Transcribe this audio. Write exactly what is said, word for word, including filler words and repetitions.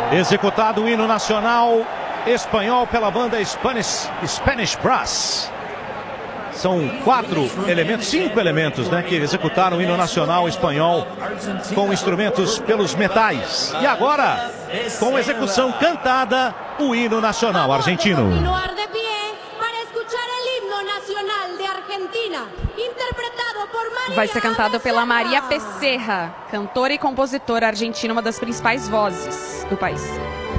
Executado o hino nacional espanhol pela banda Spanish, Spanish Brass. São quatro elementos, cinco elementos, né, que executaram o hino nacional espanhol com instrumentos pelos metais. E agora, com execução cantada, o hino nacional argentino. Vai ser cantado pela Maria Becerra, cantora e compositora argentina, uma das principais vozes do país.